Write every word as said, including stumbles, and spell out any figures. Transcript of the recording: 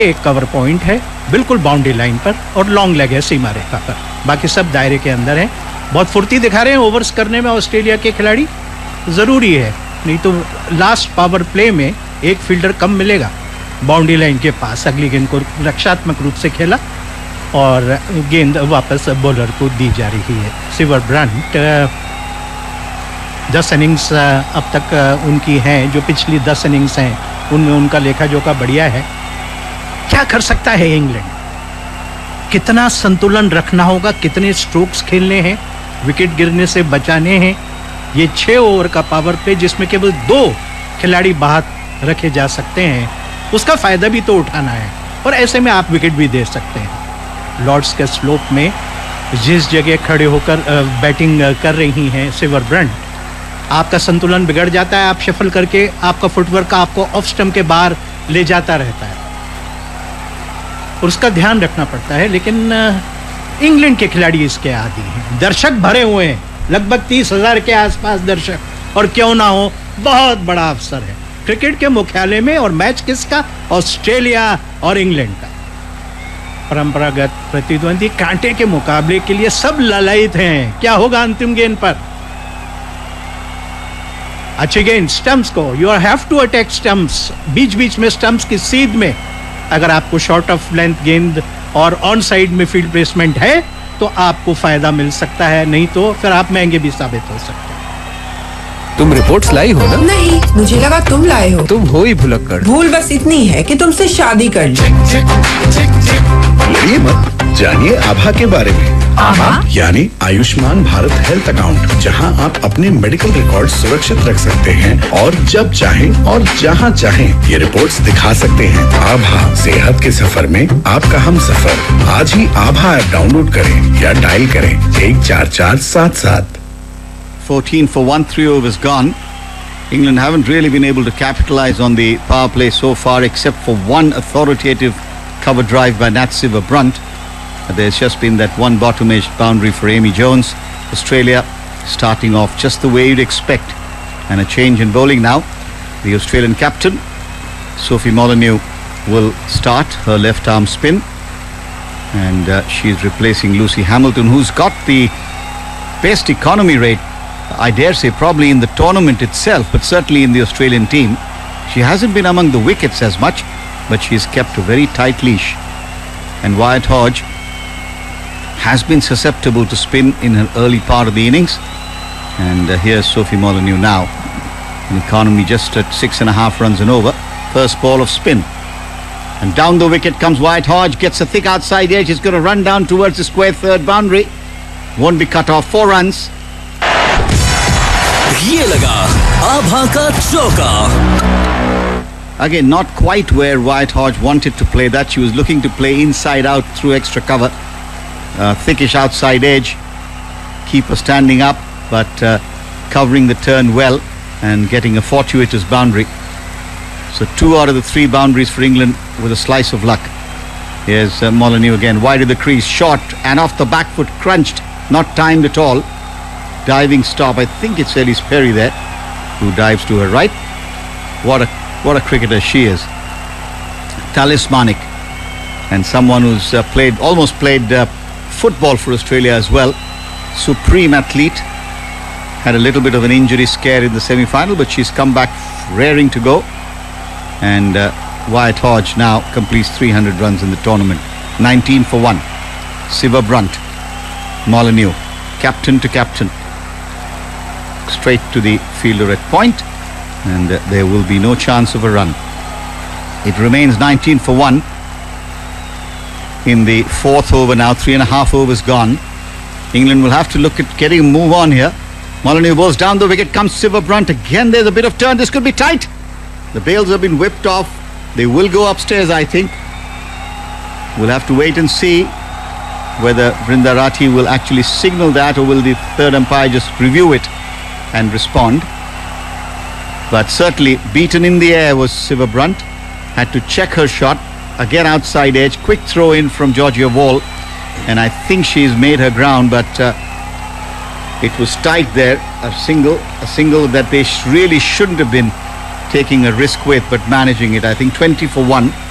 एक cover point है बिल्कुल बाउंड्री लाइन पर और लॉन्ग लेग है सीमा रेखा पर, बाकी सब दायरे के अंदर है। बहुत फुर्ती दिखा रहे हैं ओवर्स करने में ऑस्ट्रेलिया के खिलाड़ी, ज़रूरी है, नहीं तो लास्ट पावर प्ले में एक फील्डर कम मिलेगा। बाउंड्री लाइन के पास अगली गेंद को रक्षात्मक रूप से खेला और गेंद वापस बॉलर को दी जा रही है। सिवर ब्रंट दस इनिंग्स अब तक उनकी हैं, जो पिछली दस इनिंग्स हैं उनमें उनका लेखा जोखा बढ़िया है। क्या कर सकता है इंग्लैंड? कितना संतुलन रखना होगा, कितने स्ट्रोक्स खेलने हैं, विकेट गिरने से बचाने हैं। ये छः ओवर का पावर प्ले जिसमें केवल दो खिलाड़ी बाहर रखे जा सकते हैं, उसका फायदा भी तो उठाना है और ऐसे में आप विकेट भी दे सकते हैं। लॉर्ड्स के स्लोप में जिस जगह खड़े होकर बैटिंग कर रही हैं सिवर ब्रंट, आपका संतुलन बिगड़ जाता है। आप शफल करके आपका फुटवर्क आपको ऑफ स्टंप के बाहर ले जाता रहता है और उसका ध्यान रखना पड़ता है। लेकिन इंग्लैंड के खिलाड़ी इसके आदी हैं। दर्शक भरे हुए हैं, लगभग तीस हजार के आसपास दर्शक, और क्यों ना हो, बहुत बड़ा अवसर है क्रिकेट के मुख्यालय में। और मैच किसका? ऑस्ट्रेलिया और इंग्लैंड का। परंपरागत प्रतिद्वंदी कांटे के मुकाबले के लिए सब ललायित हैं। क्या होगा अंतिम गेंद पर? अच्छी गेंद स्टंप्स को, you have to attack stumps, बीच बीच में स्टंप्स की सीध में। अगर आपको शॉर्ट ऑफ लेंथ गेंद और ऑन साइड में फील्ड प्लेसमेंट है तो आपको फायदा मिल सकता है, नहीं तो फिर आप महंगे भी साबित हो सकते हैं। तुम रिपोर्ट्स लाई हो ना? नहीं, मुझे लगा तुम लाए हो। तुम हो ही भुलक्कड़। भूल बस इतनी है कि तुमसे शादी कर ली। लड़िए मत, जानिए आभा के बारे में। आभा यानी आयुष्मान भारत हेल्थ अकाउंट, जहां आप अपने मेडिकल रिकॉर्ड सुरक्षित रख सकते हैं और जब चाहें और जहां चाहें ये रिपोर्ट्स दिखा सकते हैं। आभा, सेहत के सफर में आपका हम सफर। आज ही आभा ऐप डाउनलोड करें या डायल करें एक चार चार सात सात। fourteen for one, three overs gone. England haven't really been able to capitalize on the power play so far, except for one authoritative cover drive by Nat Siver Brunt. There's just been that one bottom-edged boundary for Amy Jones. Australia starting off just the way you'd expect. And a change in bowling now. The Australian captain, Sophie Molyneux, will start her left-arm spin. And uh, she's replacing Lucy Hamilton, who's got the best economy rate, I dare say, probably in the tournament itself, but certainly in the Australian team. She hasn't been among the wickets as much, but she's kept a very tight leash. And Wyatt Hodge has been susceptible to spin in her early part of the innings. And uh, here's Sophie Molyneux now. An economy just at six and a half runs and over. First ball of spin. And down the wicket comes Wyatt Hodge, gets a thick outside edge. He's going to run down towards the square third boundary. Won't be cut off. Four runs. ये लगा आभा का चौका. Again, not quite where Wyatt Hodge wanted to play that. She was looking to play inside out through extra cover. Uh, thickish outside edge. Keeper standing up, but uh, covering the turn well and getting a fortuitous boundary. So two out of the three boundaries for England with a slice of luck. Here's uh, Molyneux again, wide of the crease, short and off the back foot, crunched, not timed at all. Diving stop, I think it's Elise Perry there, who dives to her right. What a what a cricketer she is. Talismanic, and someone who's uh, played, almost played uh, football for Australia as well. Supreme athlete. Had a little bit of an injury scare in the semi-final, but she's come back raring to go. And uh, Wyatt Hodge now completes three hundred runs in the tournament. nineteen for one. Siver Brunt, Molyneux, captain to captain. Straight to the fielder at point, and uh, there will be no chance of a run. It remains nineteen for one in the fourth over now. Three and a half overs gone. England will have to look at getting a move on here. Molyneux bowls down the wicket, comes Siver Brunt. Again there's a bit of turn, this could be tight. The bails have been whipped off. They will go upstairs, I think. We'll have to wait and see whether Brinda Rathi will actually signal that, or will the third umpire just review it and respond. But certainly beaten in the air was Siver Brunt. Had to check her shot. Again outside edge, quick throw in from Georgia Wall, and I think she's made her ground, but uh, it was tight there. A single, a single that they sh- really shouldn't have been taking a risk with, but managing it. I think twenty for one.